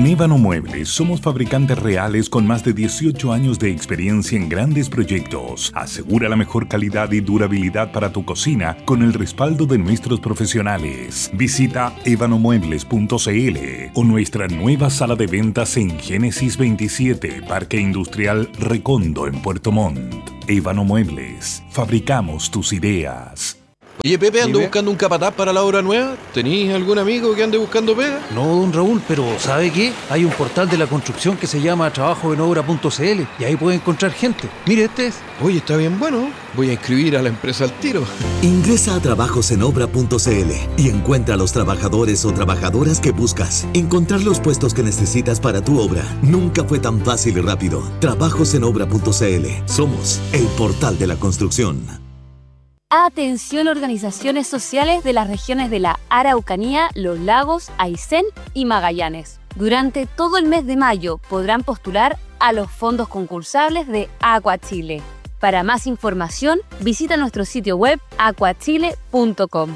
En Ébano Muebles somos fabricantes reales con más de 18 años de experiencia en grandes proyectos. Asegura la mejor calidad y durabilidad para tu cocina con el respaldo de nuestros profesionales. Visita ebanomuebles.cl o nuestra nueva sala de ventas en Génesis 27, Parque Industrial Recondo en Puerto Montt. Ébano Muebles. Fabricamos tus ideas. Oye, Pepe, ando buscando un capataz para la obra nueva. ¿Tenís algún amigo que ande buscando pega? No, don Raúl, pero ¿sabe qué? Hay un portal de la construcción que se llama trabajoenobra.cl y ahí puede encontrar gente. Mire, este es. Oye, está bien bueno. Voy a inscribir a la empresa al tiro. Ingresa a trabajosenobra.cl y encuentra a los trabajadores o trabajadoras que buscas. Encontrar los puestos que necesitas para tu obra nunca fue tan fácil y rápido. Trabajosenobra.cl. Somos el portal de la construcción. Atención, organizaciones sociales de las regiones de la Araucanía, Los Lagos, Aysén y Magallanes. Durante todo el mes de mayo podrán postular a los fondos concursables de Aqua Chile. Para más información, visita nuestro sitio web aquachile.com.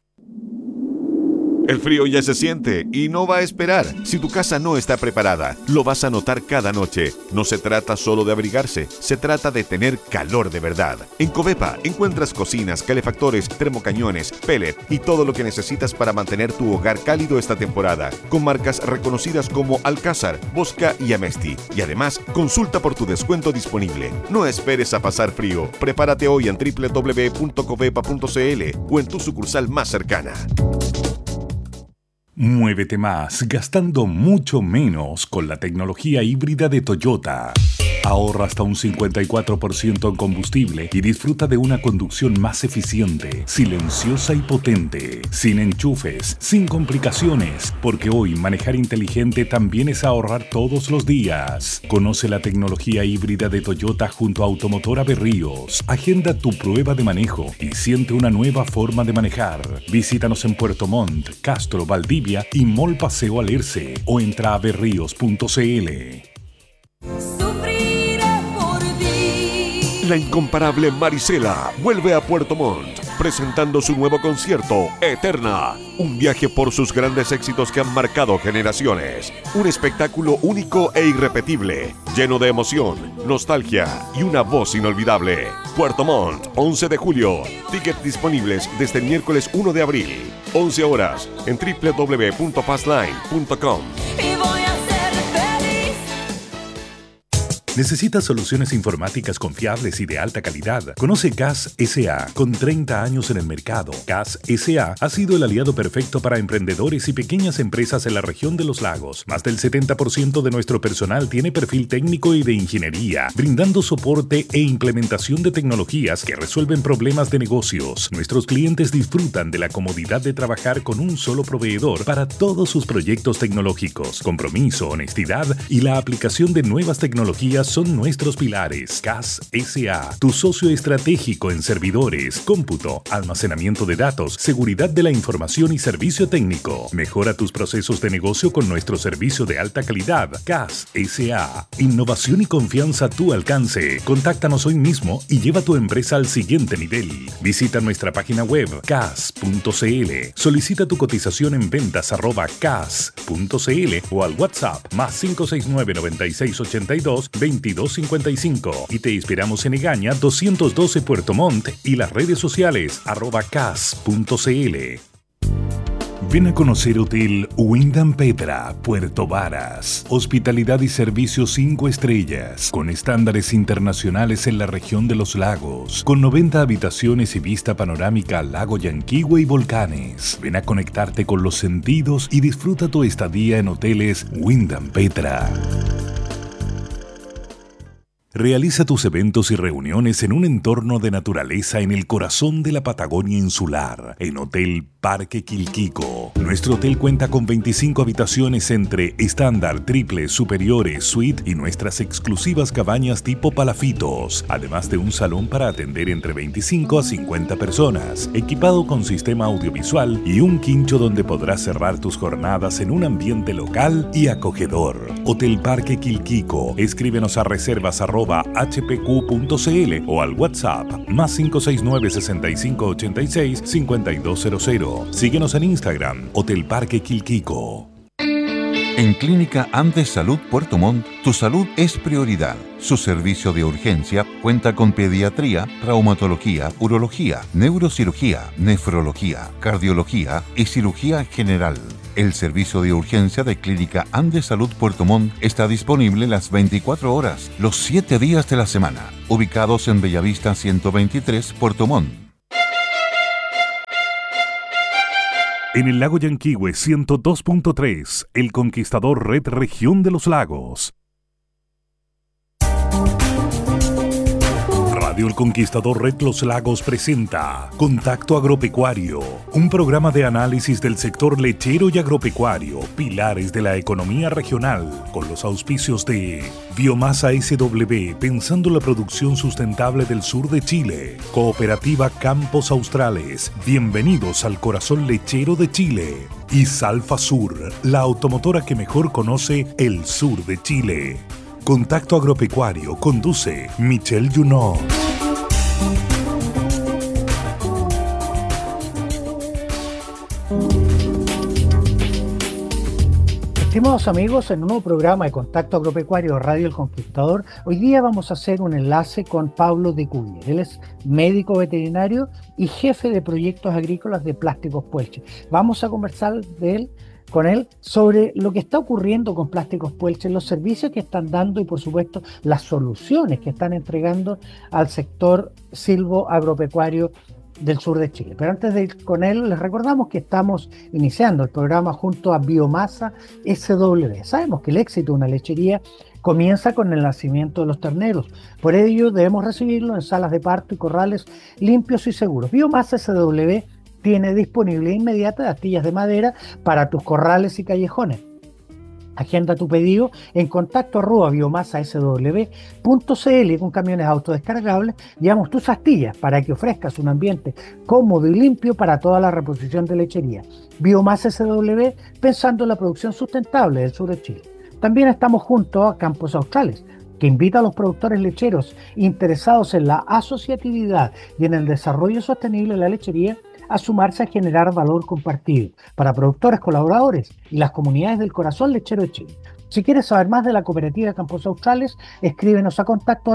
El frío ya se siente y no va a esperar. Si tu casa no está preparada, lo vas a notar cada noche. No se trata solo de abrigarse, se trata de tener calor de verdad. En Covepa encuentras cocinas, calefactores, termocañones, pellet y todo lo que necesitas para mantener tu hogar cálido esta temporada. Con marcas reconocidas como Alcázar, Bosca y Amesti. Y además, consulta por tu descuento disponible. No esperes a pasar frío. Prepárate hoy en www.covepa.cl o en tu sucursal más cercana. Muévete más, gastando mucho menos con la tecnología híbrida de Toyota. Ahorra hasta un 54% en combustible y disfruta de una conducción más eficiente, silenciosa y potente, sin enchufes, sin complicaciones, porque hoy manejar inteligente también es ahorrar todos los días. Conoce la tecnología híbrida de Toyota junto a Automotora Berríos. Agenda tu prueba de manejo y siente una nueva forma de manejar. Visítanos en Puerto Montt, Castro, Valdivia y Mall Paseo Alerce o entra a berríos.cl. La incomparable Marisela vuelve a Puerto Montt, presentando su nuevo concierto, Eterna. Un viaje por sus grandes éxitos que han marcado generaciones. Un espectáculo único e irrepetible, lleno de emoción, nostalgia y una voz inolvidable. Puerto Montt, 11 de julio. Tickets disponibles desde el miércoles 1 de abril. 11 horas en www.passline.com. ¿Necesitas soluciones informáticas confiables y de alta calidad? Conoce CAS S.A. con 30 años en el mercado. CAS S.A. ha sido el aliado perfecto para emprendedores y pequeñas empresas en la región de Los Lagos. Más del 70% de nuestro personal tiene perfil técnico y de ingeniería, brindando soporte e implementación de tecnologías que resuelven problemas de negocios. Nuestros clientes disfrutan de la comodidad de trabajar con un solo proveedor para todos sus proyectos tecnológicos. Compromiso, honestidad y la aplicación de nuevas tecnologías son nuestros pilares. CAS S.A., tu socio estratégico en servidores, cómputo, almacenamiento de datos, seguridad de la información y servicio técnico. Mejora tus procesos de negocio con nuestro servicio de alta calidad. CAS S.A., innovación y confianza a tu alcance. Contáctanos hoy mismo y lleva tu empresa al siguiente nivel. Visita nuestra página web cas.cl. Solicita tu cotización en ventas@cas.cl o al WhatsApp más 569 9682 2255 y te esperamos en Egaña 212 Puerto Montt y las redes sociales @cas.cl. Ven a conocer Hotel Wyndham Petra, Puerto Varas. Hospitalidad y servicios 5 estrellas, con estándares internacionales en la región de Los Lagos, con 90 habitaciones y vista panorámica al lago Yanquihue y volcanes. Ven a conectarte con los sentidos y disfruta tu estadía en Hoteles Wyndham Petra. Realiza tus eventos y reuniones en un entorno de naturaleza en el corazón de la Patagonia insular, en Hotel Parque Quilquico. Nuestro hotel cuenta con 25 habitaciones entre estándar, triple, superiores, suite y nuestras exclusivas cabañas tipo palafitos, además de un salón para atender entre 25 a 50 personas, equipado con sistema audiovisual y un quincho donde podrás cerrar tus jornadas en un ambiente local y acogedor. Hotel Parque Quilquico. Escríbenos a reservas@hpq.cl o al WhatsApp más 569 6586 5200. Síguenos en Instagram, Hotel Parque Quilquico. En Clínica Andes Salud Puerto Montt, tu salud es prioridad. Su servicio de urgencia cuenta con pediatría, traumatología, urología, neurocirugía, nefrología, cardiología y cirugía general. El servicio de urgencia de Clínica Andes Salud Puerto Montt está disponible las 24 horas, los 7 días de la semana, ubicados en Bellavista 123, Puerto Montt. En el lago Yanquihue 102.3, El Conquistador Red Región de los Lagos. Radio El Conquistador Red Los Lagos presenta Contacto Agropecuario, un programa de análisis del sector lechero y agropecuario, pilares de la economía regional, con los auspicios de Biomasa SW, pensando la producción sustentable del sur de Chile, Cooperativa Campos Australes, bienvenidos al corazón lechero de Chile, y Salfa Sur, la automotora que mejor conoce el sur de Chile. Contacto Agropecuario conduce Michelle Junot. Estimados amigos, en un nuevo programa de Contacto Agropecuario Radio El Conquistador, hoy día vamos a hacer un enlace con Pablo de Cuyer. Él es médico veterinario y jefe de proyectos agrícolas de Plásticos Puelche. Vamos a conversar con él sobre lo que está ocurriendo con Plásticos Puelche, los servicios que están dando y por supuesto las soluciones que están entregando al sector silvoagropecuario del sur de Chile. Pero antes de ir con él, les recordamos que estamos iniciando el programa junto a Biomasa SW. Sabemos que el éxito de una lechería comienza con el nacimiento de los terneros. Por ello debemos recibirlo en salas de parto y corrales limpios y seguros. Biomasa SW tiene disponibilidad inmediata de astillas de madera para tus corrales y callejones. Agenda tu pedido en contacto @biomasasw.cl y con camiones autodescargables llevamos tus astillas para que ofrezcas un ambiente cómodo y limpio para toda la reposición de lechería. Biomasa SW, pensando en la producción sustentable del sur de Chile. También estamos junto a Campos Australes, que invita a los productores lecheros interesados en la asociatividad y en el desarrollo sostenible de la lechería a sumarse a generar valor compartido para productores colaboradores y las comunidades del corazón lechero de Chile. Si quieres saber más de la cooperativa Campos Australes, escríbenos a contacto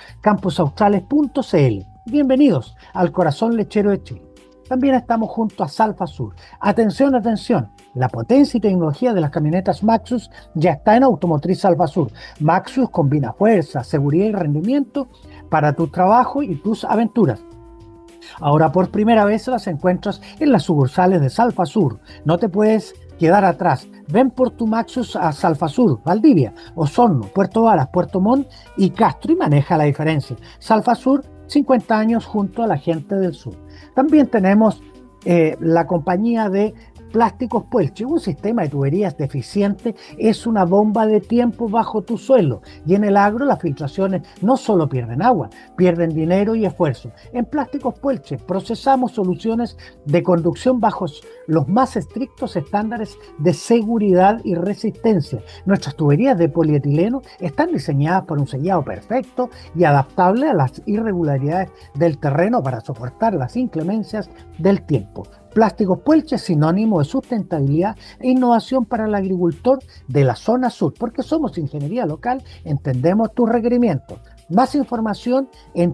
@camposaustrales.cl. Bienvenidos al corazón lechero de Chile. También estamos junto a Salfa Sur. Atención, atención. La potencia y tecnología de las camionetas Maxus ya está en Automotriz Salfa Sur. Maxus combina fuerza, seguridad y rendimiento para tu trabajo y tus aventuras. Ahora por primera vez las encuentras en las sucursales de Salfa Sur. No te puedes quedar atrás. Ven por tu Maxus a Salfa Sur, Valdivia, Osorno, Puerto Varas, Puerto Montt y Castro y maneja la diferencia. Salfa Sur, 50 años junto a la gente del sur. También tenemos la compañía de Plásticos Puelche. Un sistema de tuberías deficiente es una bomba de tiempo bajo tu suelo. Y en el agro las filtraciones no solo pierden agua, pierden dinero y esfuerzo. En Plásticos Puelche procesamos soluciones de conducción bajo los más estrictos estándares de seguridad y resistencia. Nuestras tuberías de polietileno están diseñadas para un sellado perfecto y adaptable a las irregularidades del terreno para soportar las inclemencias del tiempo. Plásticos Puelche es sinónimo de sustentabilidad e innovación para el agricultor de la zona sur, porque somos ingeniería local, entendemos tus requerimientos. Más información en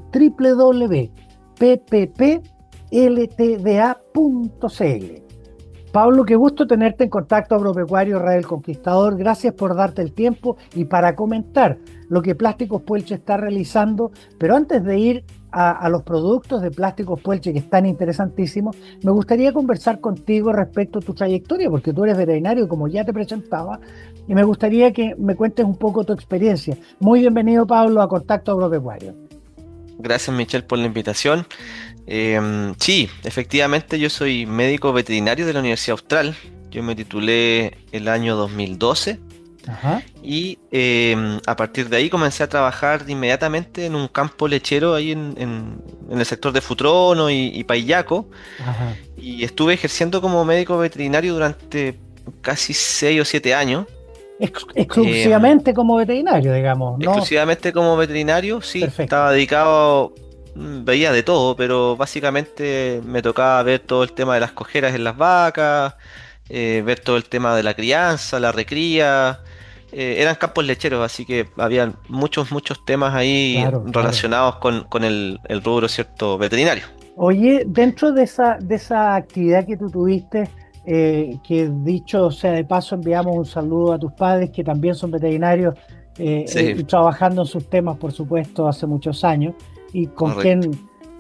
www.pppltda.cl. Pablo, qué gusto tenerte en Contacto Agropecuario Radio El Conquistador. Gracias por darte el tiempo y para comentar lo que Plásticos Puelche está realizando. Pero antes de ir a los productos de Plásticos Puelche, que están interesantísimos, me gustaría conversar contigo respecto a tu trayectoria, porque tú eres veterinario, como ya te presentaba, y me gustaría que me cuentes un poco tu experiencia. Muy bienvenido, Pablo, a Contacto Agropecuario. Gracias, Michelle, por la invitación. Sí, efectivamente yo soy médico veterinario de la Universidad Austral. Yo me titulé el año 2012. Ajá. Y a partir de ahí comencé a trabajar inmediatamente en un campo lechero ahí en el sector de Futrono y Paillaco. Ajá. Y estuve ejerciendo como médico veterinario durante casi 6 o 7 años. Exclusivamente como veterinario, digamos, ¿no? Exclusivamente como veterinario, sí. Perfecto. Estaba dedicado, veía de todo, pero básicamente me tocaba ver todo el tema de las cojeras en las vacas, ver todo el tema de la crianza, la recría. Eran campos lecheros, así que había muchos temas ahí Claro, claro. relacionados con el rubro, ¿cierto? Veterinario. Oye, dentro de esa actividad que tú tuviste, que dicho sea de paso, enviamos un saludo a tus padres que también son veterinarios y Sí, trabajando en sus temas, por supuesto, hace muchos años, y con correcto. quien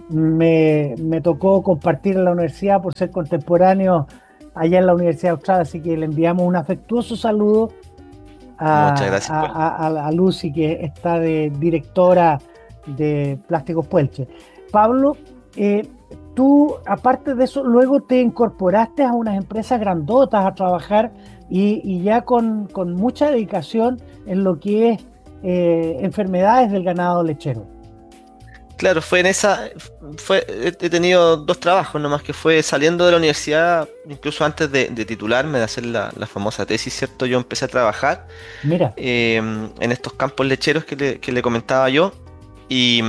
me tocó compartir en la universidad por ser contemporáneo allá en la Universidad Austral, así que le enviamos un afectuoso saludo Muchas gracias, Paul. a Lucy, que está de directora de Plásticos Puelche. Pablo, eh, tú, aparte de eso, luego te incorporaste a unas empresas grandotas a trabajar y ya con mucha dedicación en lo que es enfermedades del ganado lechero. Claro, fue en esa, he tenido dos trabajos nomás, que fue saliendo de la universidad, incluso antes de titularme, de hacer la famosa tesis, ¿cierto? Yo empecé a trabajar Mira, en estos campos lecheros que le comentaba yo. Y,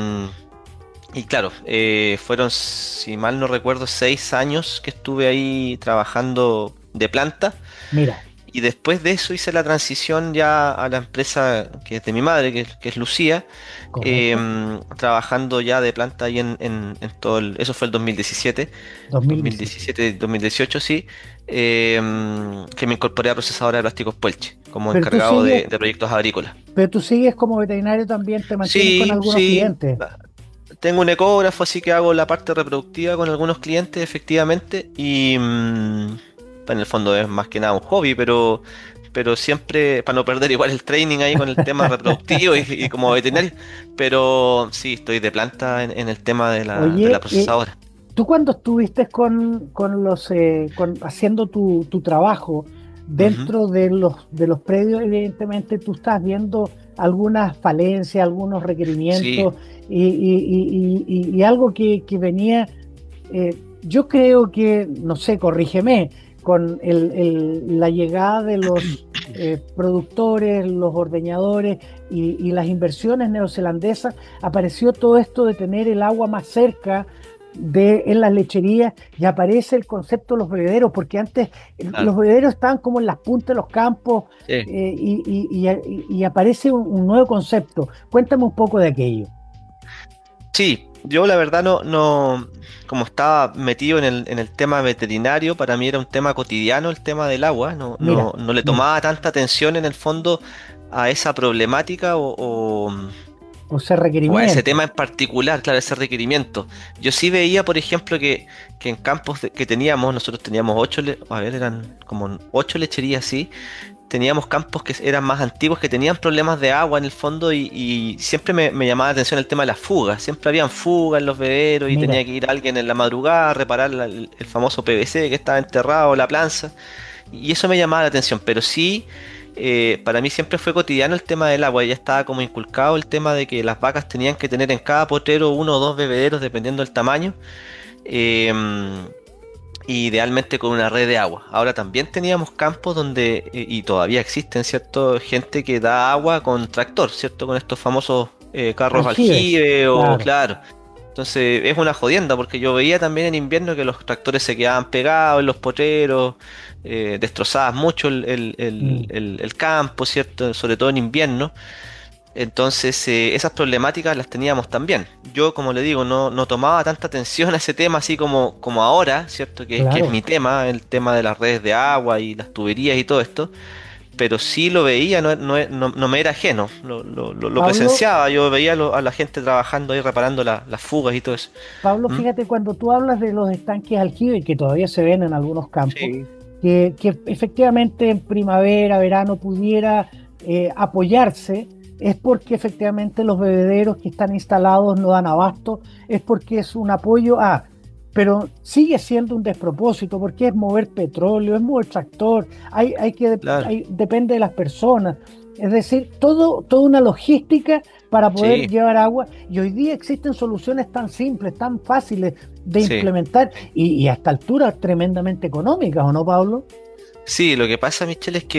y claro, fueron, si mal no recuerdo, 6 años que estuve ahí trabajando de planta. mira, Y después de eso hice la transición ya a la empresa que es de mi madre, que es Lucía, correcto, trabajando ya de planta ahí en todo eso fue el 2017, 2017. 2017-2018 sí, que me incorporé a procesadora de plásticos Puelche, como Pero tú encargado sigues, de proyectos agrícolas. pero tú sigues como veterinario también, te mantienes con Sí, algunos sí, clientes. tengo un ecógrafo, así que hago la parte reproductiva con algunos clientes, efectivamente, y en el fondo es más que nada un hobby, pero siempre, para no perder igual el training ahí con el tema reproductivo y como veterinario, pero sí, estoy de planta en el tema de la Oye, procesadora. tú cuando estuviste haciendo tu trabajo Ujú. dentro de los predios, evidentemente tú estás viendo algunas falencias, algunos Sí, requerimientos y algo que venía, yo creo que, no sé, corrígeme, con la llegada de los productores, los ordeñadores y las inversiones neozelandesas, apareció todo esto de tener el agua más cerca en las lecherías y aparece el concepto de los bebederos, porque antes claro. los bebederos estaban como en las puntas de los campos Sí. y aparece un nuevo concepto. Cuéntame un poco de aquello. Sí, yo la verdad como estaba metido en el tema veterinario, para mí era un tema cotidiano el tema del agua, Mira, no le mira, tomaba tanta atención en el fondo a esa problemática o sea, o a ese requerimiento. tema en particular, claro, ese requerimiento. Yo sí veía, por ejemplo, que en campos que teníamos, nosotros teníamos a ver, eran como 8 lecherías, sí, teníamos campos que eran más antiguos, que tenían problemas de agua en el fondo y siempre me llamaba la atención el tema de las fugas. Siempre habían fugas en los bebederos y tenía Mira, que ir alguien en la madrugada a reparar el famoso PVC que estaba enterrado, la planza. Y eso me llamaba la atención, pero sí, para mí siempre fue cotidiano el tema del agua. Ya estaba como inculcado el tema de que las vacas tenían que tener en cada potrero uno o dos bebederos dependiendo del tamaño. em, Idealmente con una red de agua. Ahora también teníamos campos donde, y todavía existen, ¿cierto? Gente que da agua con tractor, ¿cierto? Con estos famosos carros aljibes, aljibe o claro. claro. Entonces es una jodienda porque yo veía también en invierno que los tractores se quedaban pegados en los potreros, destrozaban mucho Mm. el campo, ¿cierto? Sobre todo en invierno. Entonces, esas problemáticas las teníamos también. Yo, como le digo, no tomaba tanta atención a ese tema así como ahora, ¿cierto? Que es Claro. mi tema, el tema de las redes de agua y las tuberías y todo esto. Pero sí lo veía, no me era ajeno, lo Pablo, presenciaba. Yo veía a la gente trabajando ahí, reparando las fugas y todo eso. Pablo, ¿Mm? fíjate, cuando tú hablas de los estanques aljibe, que todavía se ven en algunos campos, Sí, que efectivamente en primavera, verano pudiera apoyarse, es porque efectivamente los bebederos que están instalados no dan abasto, es porque es un apoyo a, pero sigue siendo un despropósito, porque es mover petróleo, es mover tractor, claro, depende de las personas, es decir, toda una logística para poder sí, llevar agua, y hoy día existen soluciones tan simples, tan fáciles de sí. implementar y a esta altura tremendamente económicas, ¿o no, Pablo? Sí, lo que pasa, Michelle, es que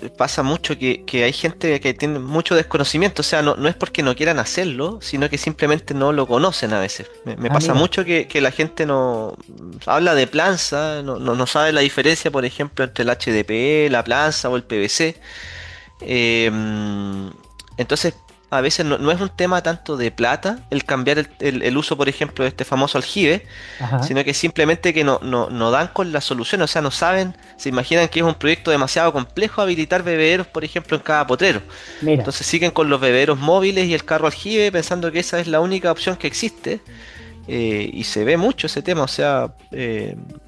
pasa mucho que hay gente que tiene mucho desconocimiento, o sea, no es porque no quieran hacerlo, sino que simplemente no lo conocen a veces. Me pasa Mira. mucho que la gente no habla de planza, no sabe la diferencia, por ejemplo, entre el HDPE, la planza o el PVC. Eh, entonces, a veces no es un tema tanto de plata el cambiar el uso, por ejemplo, de este famoso aljibe, Ajá. sino que simplemente que no dan con la solución, o sea, no saben, se imaginan que es un proyecto demasiado complejo habilitar bebederos, por ejemplo, en cada potrero. Mira, Entonces siguen con los bebederos móviles y el carro aljibe pensando que esa es la única opción que existe. Y se ve mucho ese tema, o sea,